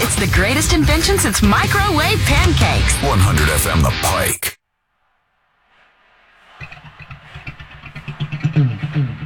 It's the greatest invention since microwave pancakes. 100 FM The Pike.